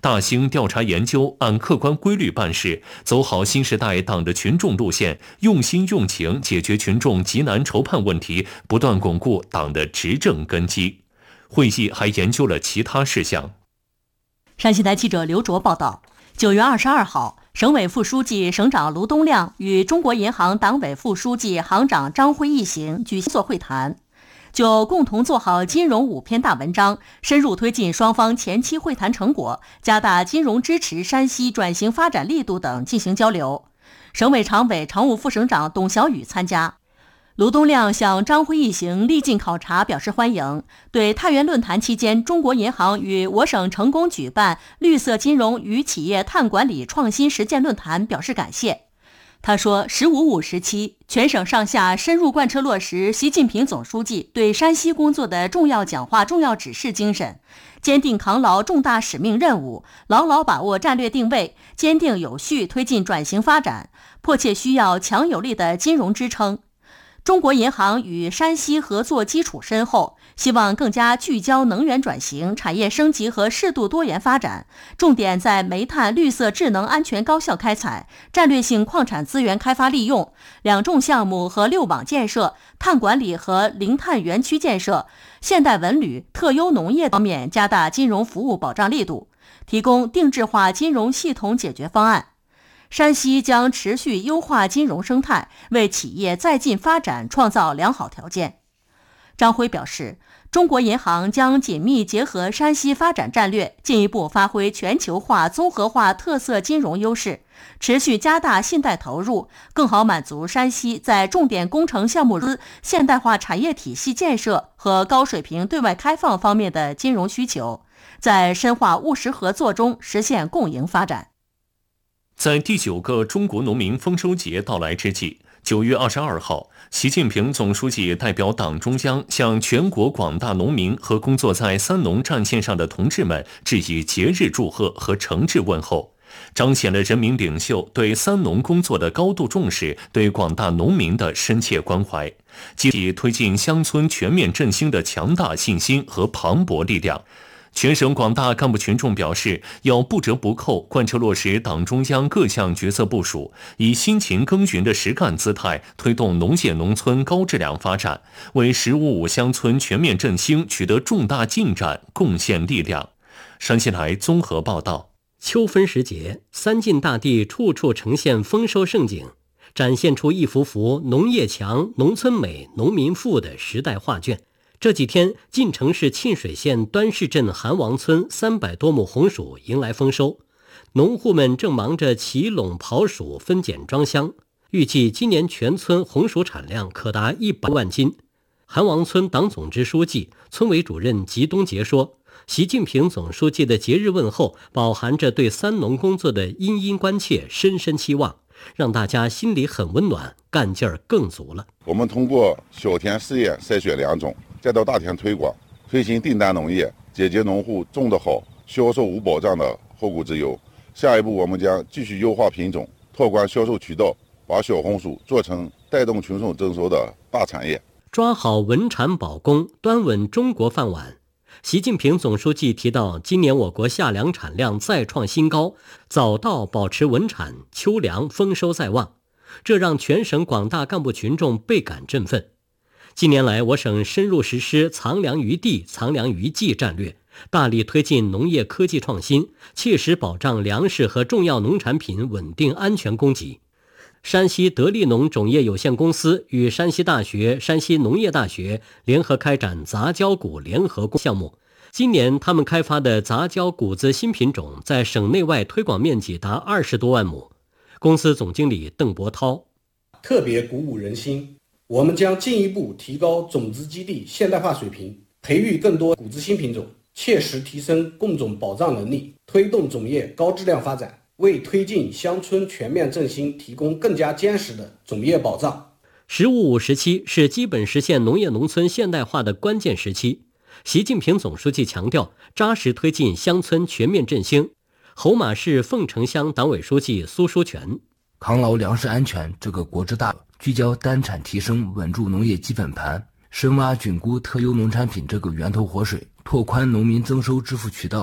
大兴调查研究，按客观规律办事，走好新时代党的群众路线，用心用情解决群众急难愁盼问题，不断巩固党的执政根基。会议还研究了其他事项。 山西台记者刘卓报道，9月22号，省委副书记、省长卢东亮与中国银行党委副书记、行长张辉一行举行会谈，就共同做好金融5篇大文章，深入推进双方前期会谈成果，加大金融支持山西转型发展力度等进行交流。省委常委、常务副省长董小雨参加。卢东亮向张辉一行历尽考察表示欢迎，对太原论坛期间中国银行与我省成功举办绿色金融与企业碳管理创新实践论坛表示感谢。他说，“15-5”时期，全省上下深入贯彻落实习近平总书记对山西工作的重要讲话、重要指示精神，坚定扛牢重大使命任务，牢牢把握战略定位，坚定有序推进转型发展，迫切需要强有力的金融支撑。中国银行与山西合作基础深厚，希望更加聚焦能源转型、产业升级和适度多元发展，重点在煤炭、绿色、智能、安全高效开采、战略性矿产资源开发利用、两重项目和6网建设、碳管理和零碳园区建设、现代文旅、特优农业方面加大金融服务保障力度，提供定制化金融系统解决方案。山西将持续优化金融生态，为企业再进发展创造良好条件。张辉表示，中国银行将紧密结合山西发展战略，进一步发挥全球化、综合化特色金融优势，持续加大信贷投入，更好满足山西在重点工程项目现代化产业体系建设和高水平对外开放方面的金融需求，在深化务实合作中实现共赢发展。 在第9个中国农民丰收节到来之际，9月22号，习近平总书记代表党中央向全国广大农民和工作在三农战线上的同志们致以节日祝贺和诚挚问候，彰显了人民领袖对三农工作的高度重视，对广大农民的深切关怀，积极推进乡村全面振兴的强大信心和磅礴力量。全省广大干部群众表示，要不折不扣贯彻落实党中央各项决策部署，以辛勤耕耘的实干姿态推动农业农村高质量发展，为“15-5”乡村全面振兴取得重大进展贡献力量。山西台综合报道。 秋分时节，三晋大地处处呈现丰收盛景，展现出一幅幅农业强、农村美、农民富的时代画卷。这几天，晋城市沁水县端市镇韩王村300多亩红薯迎来丰收，农户们正忙着齐垄刨薯、分拣装箱，预计今年全村红薯产量可达100万斤。韩王村党总支书记、村委主任吉东杰说，习近平总书记的节日问候饱含着对三农工作的殷殷关切、深深期望，让大家心里很温暖，干劲儿更足了。 我们通过小田试验筛选良种，再到大田推广，推行订单农业，解决农户种得好、销售无保障的后顾之忧。下一步，我们将继续优化品种，拓宽销售渠道，把小红薯做成带动群众增收的大产业。 抓好稳产保供，端稳中国饭碗。习近平总书记提到，今年我国夏粮产量再创新高，早稻保持稳产，秋粮丰收在望，这让全省广大干部群众倍感振奋。近年来，我省深入实施藏粮于地、藏粮于技战略，大力推进农业科技创新，切实保障粮食和重要农产品稳定安全供给。山西德利农种业有限公司与山西大学、山西农业大学联合开展杂交谷联合项目。今年他们开发的杂交谷子新品种在省内外推广面积达20多万亩。公司总经理邓博涛： 特别鼓舞人心，我们将进一步提高种子基地现代化水平，培育更多谷子新品种，切实提升供种保障能力，推动种业高质量发展，为推进乡村全面振兴提供更加坚实的种业保障。 “15-5”时期是基本实现农业农村现代化的关键时期。习近平总书记强调，扎实推进乡村全面振兴。侯马市凤城乡党委书记苏书全： 扛牢粮食安全这个国之大，聚焦单产提升，稳住农业基本盘，深挖菌菇特优农产品这个源头活水，拓宽农民增收支付渠道，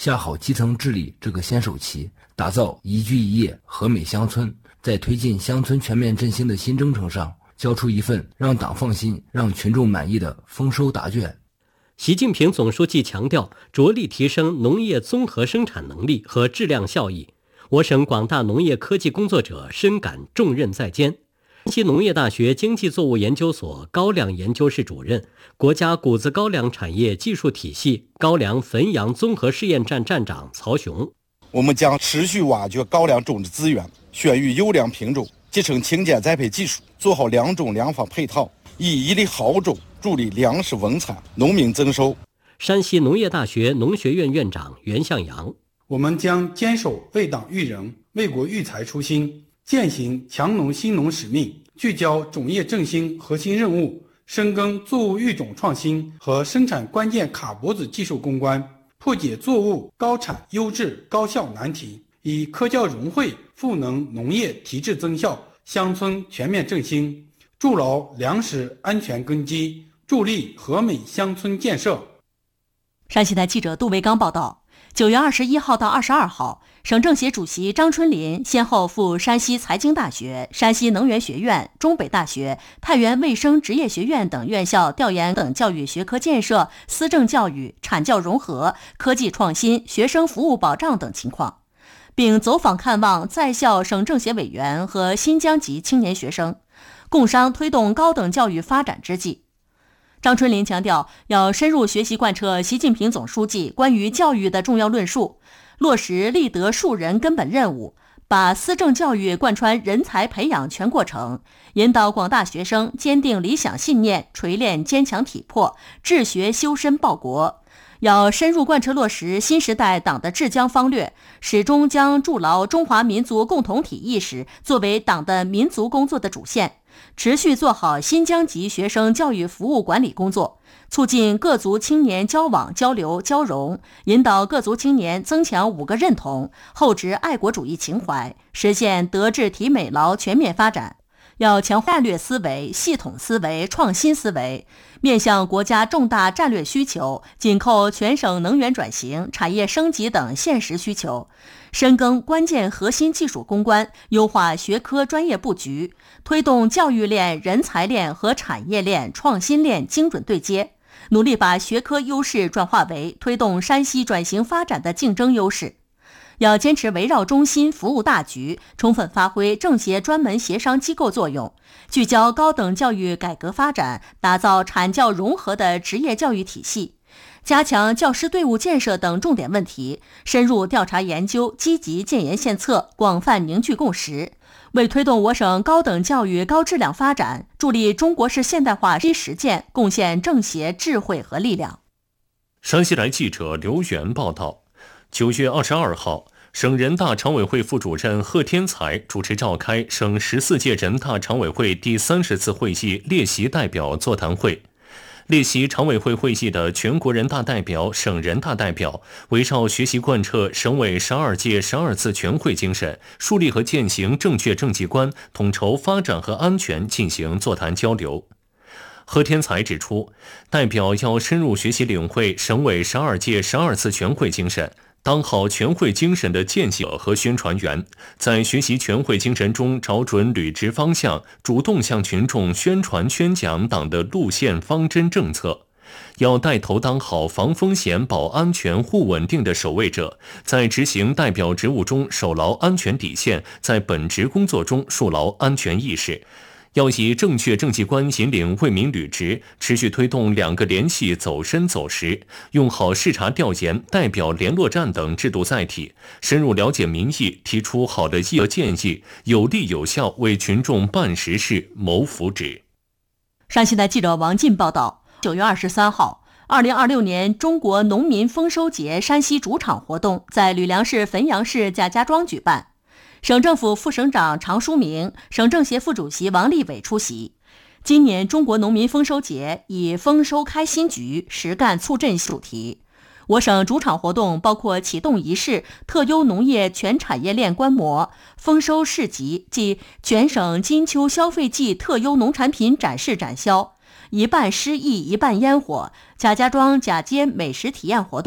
下好基层治理这个先手棋，打造宜居宜业和美乡村，在推进乡村全面振兴的新征程上交出一份让党放心、让群众满意的丰收答卷。 习近平总书记强调，着力提升农业综合生产能力和质量效益。我省广大农业科技工作者深感重任在肩。山西农业大学经济作物研究所高粱研究室主任、国家谷子高粱产业技术体系高粱汾阳综合试验站站长曹雄： 我们将持续挖掘高粱种植资源，选育优良品种，集成清碱栽培技术，做好良种良法配套，以一粒好种助力粮食稳产、农民增收。 山西农业大学农学院院长袁向阳： 我们将坚守为党育人、为国育才初心，践行强农兴农使命，聚焦种业振兴核心任务，深耕作物育种创新和生产关键卡脖子技术攻关，破解作物高产优质高效难题，以科教融汇赋能农业提质增效、乡村全面振兴，筑牢粮食安全根基，助力和美乡村建设。 山西台记者杜维刚报道，9月21号到22号，省政协主席张春林先后赴山西财经大学、山西能源学院、中北大学、太原卫生职业学院等院校调研等教育学科建设、思政教育、产教融合、科技创新、学生服务保障等情况，并走访看望在校省政协委员和新疆籍青年学生，共商推动高等教育发展之际。张春林强调，要深入学习贯彻习近平总书记关于教育的重要论述，落实立德树人根本任务，把思政教育贯穿人才培养全过程，引导广大学生坚定理想信念，锤炼坚强体魄，治学修身报国。要深入贯彻落实新时代党的治疆方略，始终将筑牢中华民族共同体意识作为党的民族工作的主线，持续做好新疆籍学生教育服务管理工作，促进各族青年交往交流交融，引导各族青年增强5个认同，厚植爱国主义情怀，实现德智体美劳全面发展。要强化战略思维、系统思维、创新思维，面向国家重大战略需求，紧扣全省能源转型、产业升级等现实需求，深耕关键核心技术攻关，优化学科专业布局，推动教育链、人才链和产业链、创新链精准对接，努力把学科优势转化为推动山西转型发展的竞争优势。要坚持围绕中心服务大局，充分发挥政协专门协商机构作用，聚焦高等教育改革发展，打造产教融合的职业教育体系，加强教师队伍建设等重点问题，深入调查研究，积极建言献策，广泛凝聚共识，为推动我省高等教育高质量发展，助力中国式现代化实践，贡献政协智慧和力量。 山西来记者刘源报道，9月22号，省人大常委会副主任贺天才主持召开省14届人大常委会第30次会议列席代表座谈会。列席常委会会议的全国人大代表、省人大代表围绕学习贯彻省委12届12次全会精神，树立和践行正确政绩观，统筹发展和安全进行座谈交流。贺天才指出，代表要深入学习领会省委12届12次全会精神，当好全会精神的践行和宣传员，在学习全会精神中找准履职方向，主动向群众宣传宣讲党的路线方针政策。要带头当好防风险、保安全、护稳定的守卫者，在执行代表职务中守牢安全底线，在本职工作中树牢安全意识。要以正确政绩观引领为民履职，持续推动2个联系走深走实，用好视察调研、代表联络站等制度载体，深入了解民意，提出好的议和建议，有力有效为群众办实事、谋福祉。 山西台记者王进报道，9月23号，2026年中国农民丰收节山西主场活动在吕梁市汾阳市贾家庄举办。省政府副省长常书明、省政协副主席王立伟出席。今年中国农民丰收节以丰收开新局，实干促振主题。我省主场活动包括启动仪式、特优农业全产业链观摩、丰收市集暨全省金秋消费季特优农产品展示展销、一半诗意一半烟火、贾家庄贾街美食体验活动、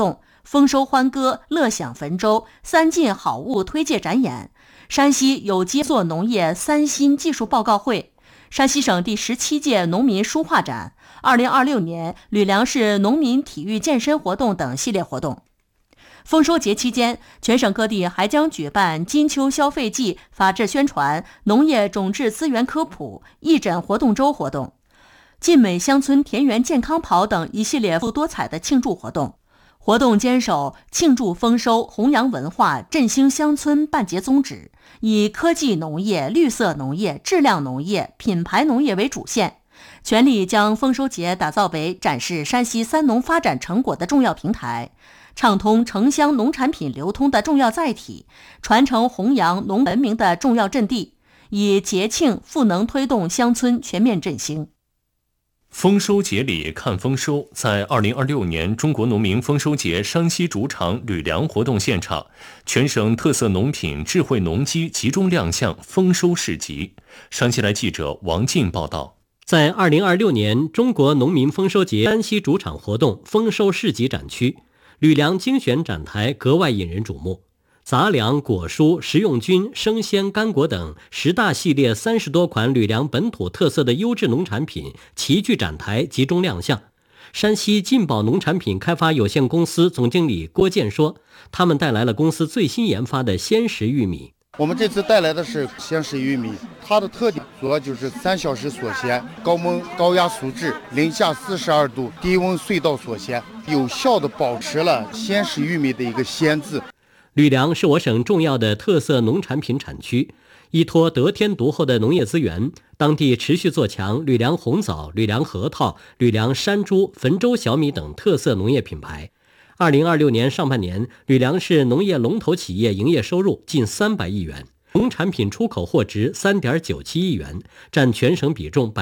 丰收欢歌、乐享汾州三进好物推介展演、山西有机做农业3新技术报告会、山西省第17届农民书画展、2026年吕梁市农民体育健身活动等系列活动。丰收节期间，全省各地还将举办金秋消费季法制宣传、农业种质资源科普、义诊活动周活动、晋美乡村田园健康跑等一系列富多彩的庆祝活动。活动坚守庆祝丰收、弘扬文化、振兴乡村办节宗旨，以科技农业、绿色农业、质量农业、品牌农业为主线，全力将丰收节打造为展示山西三农发展成果的重要平台，畅通城乡农产品流通的重要载体，传承弘扬农文明的重要阵地，以节庆赋能推动乡村全面振兴。 丰收节里看丰收，在2026年中国农民丰收节山西主场吕梁活动现场，全省特色农品智慧农机集中亮相丰收市集。山西来记者王进报道。 在2026年中国农民丰收节山西主场活动丰收市集展区，吕梁精选展台格外引人瞩目。杂粮、果蔬、食用菌、生鲜、干果等10大系列30多款吕梁本土特色的优质农产品齐聚展台，集中亮相。山西进宝农产品开发有限公司总经理郭建说，他们带来了公司最新研发的鲜食玉米。 我们这次带来的是鲜食玉米，它的特点主要就是3小时锁鲜，高温高压熟制，零下42度，低温隧道锁鲜，有效地保持了鲜食玉米的一个鲜字。 吕梁是我省重要的特色农产品产区，依托得天独厚的农业资源，当地持续做强吕梁红枣、吕梁核桃、吕梁山猪、汾州小米等特色农业品牌。2026年上半年，吕梁市农业龙头企业营业收入近300亿元，农产品出口货值3.97亿元，占全省比重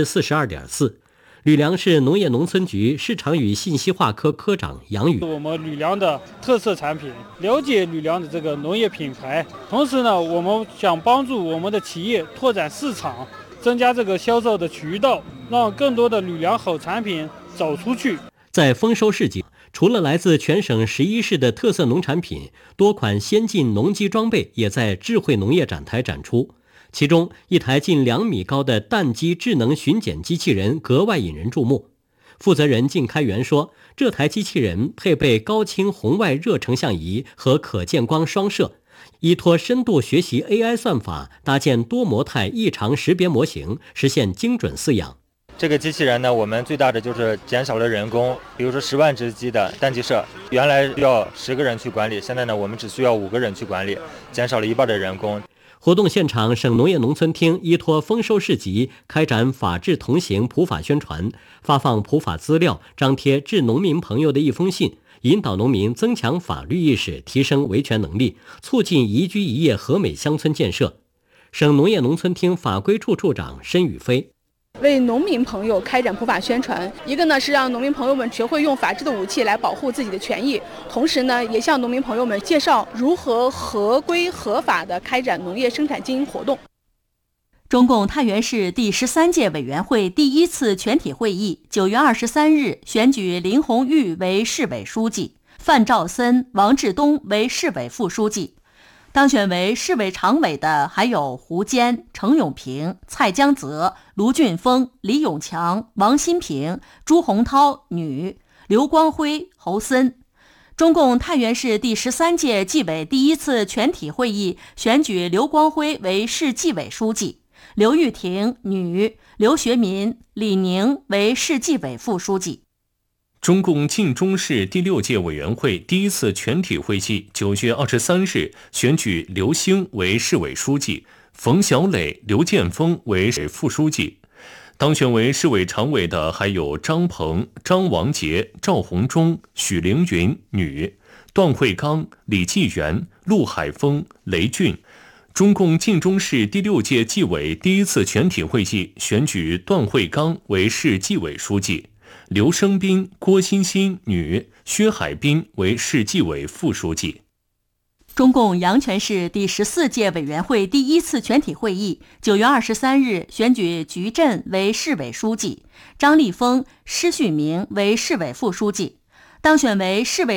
42.4%。吕梁市农业农村局市场与信息化科科长杨宇： 我们吕梁的特色产品，了解吕梁的这个农业品牌，同时呢，我们想帮助我们的企业拓展市场，增加这个销售的渠道，让更多的吕梁好产品走出去。 在丰收市集，除了来自全省11市的特色农产品，多款先进农机装备也在智慧农业展台展出。其中，一台近2米高的氮基智能巡检机器人格外引人注目。负责人靳开元说，这台机器人配备高清红外热成像仪和可见光双摄，依托深度学习 AI 算法，搭建多模态异常识别模型，实现精准饲养。 这个机器人呢，我们最大的就是减少了人工，比如说10万只鸡的单机摄，原来要10个人去管理，现在呢，我们只需要5个人去管理，减少了1半的人工。 活动现场，省农业农村厅依托丰收市集开展法治同行普法宣传，发放普法资料，张贴致农民朋友的一封信，引导农民增强法律意识，提升维权能力，促进宜居宜业和美乡村建设。省农业农村厅法规处处长申宇飞： 为农民朋友开展普法宣传，一个呢是让农民朋友们学会用法治的武器来保护自己的权益，同时呢也向农民朋友们介绍如何合规合法的开展农业生产经营活动。 中共太原市第13届委员会第1次全体会议9月23日选举林红玉为市委书记，范兆森、王志东为市委副书记。当选为市委常委的还有胡坚、程永平、蔡江泽、卢俊峰、李永强、王新平、朱洪涛女、刘光辉、侯森。中共太原市第13届纪委第1次全体会议选举刘光辉为市纪委书记，刘玉婷女、刘学民、李宁为市纪委副书记。 中共晋中市第6届委员会第1次全体会议9月23日选举刘兴为市委书记，冯小磊、刘建峰为市副书记。当选为市委常委的还有张鹏、张王杰、赵红忠、许凌云女、段慧刚、李继元、陆海峰、雷俊。中共晋中市第6届纪委第1次全体会议选举段慧刚为市纪委书记，刘生斌、郭欣欣女、薛海滨为市纪委副书记。 中共阳泉市第14届委员会第1次全体会议9月23日选举菊镇为市委书记，张立峰、施旭明为市委副书记。当选为市委